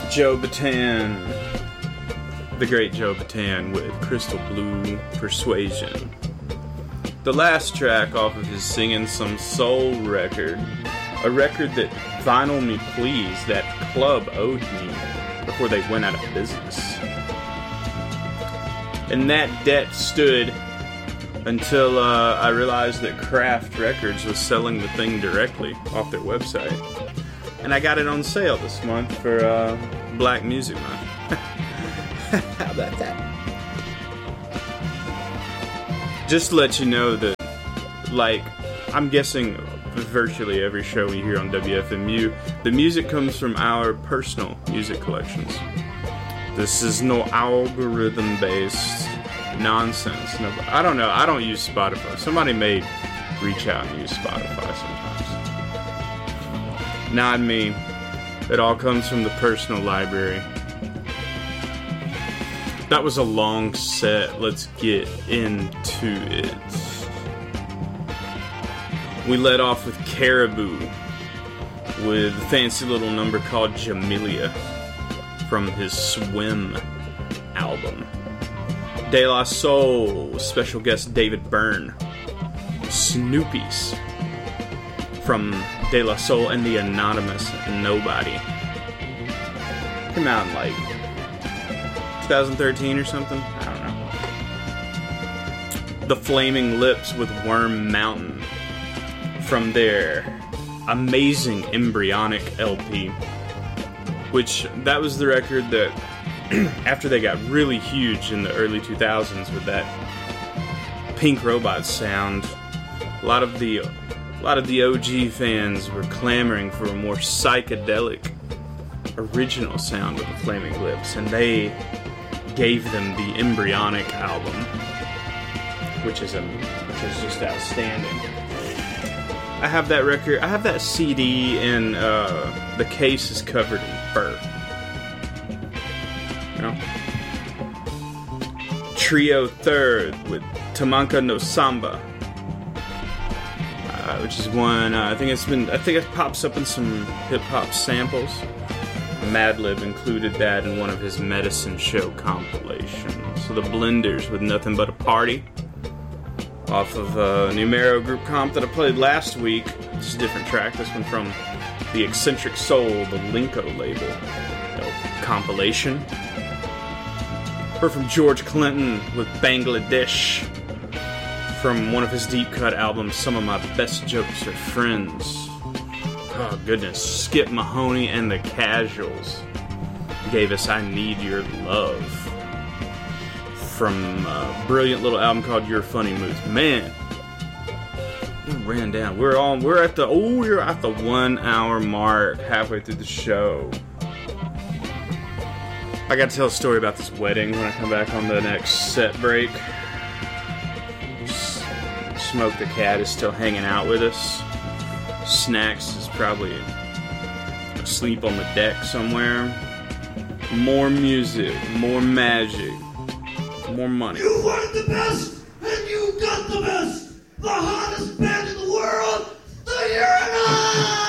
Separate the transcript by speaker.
Speaker 1: Joe Bataan, the great Joe Bataan with Crystal Blue Persuasion. The last track off of his Singin' Some Soul record, a record that Vinyl Me Please, that club, owed me before they went out of business. And that debt stood until I realized that Kraft Records was selling the thing directly off their website. And I got it on sale this month for Black Music Month. How about that? Just to let you know that, like, I'm guessing virtually every show we hear on WFMU, the music comes from our personal music collections. This is no algorithm-based nonsense. No, I don't know. I don't use Spotify. Somebody may reach out and use Spotify sometimes. Not me. It all comes from the personal library. That was a long set. Let's get into it. We led off with Caribou with a fancy little number called Jamelia from his Swim album. De La Soul, special guest David Byrne. Snoopies from De La Soul and the Anonymous Nobody. Came out in like 2013 or something? I don't know. The Flaming Lips with Worm Mountain from their amazing Embryonic LP, which that was the record that after they got really huge in the early 2000s with that Pink Robot sound, a lot of the OG fans were clamoring for a more psychedelic original sound of the Flaming Lips, and they gave them the Embryonic album, which is just outstanding. I have that record. I have that CD, and the case is covered in fur. You know? Trio Third with Tamanka no Samba, which is one. I think it pops up in some hip hop samples. Madlib included that in one of his Medicine Show compilations. So the Blenders with Nothing But a Party, off of a Numero group comp that I played last week. It's a different track. This one from the Eccentric Soul, the Linko label compilation. Heard from George Clinton with Bangladesh from one of his deep cut albums, Some of My Best Jokes Are Friends. Oh goodness, Skip Mahoney and the Casuals gave us I Need Your Love from a brilliant little album called Your Funny Moods. Man, it ran down. We're at the 1 hour mark, halfway through the show. I gotta tell a story about this wedding when I come back on the next set break. Smoke the Cat is still hanging out with us. Snacks is probably asleep on the deck somewhere. More music, more magic, more money.
Speaker 2: You wanted the best, and you got the best! The hottest band in the world, the Urinals!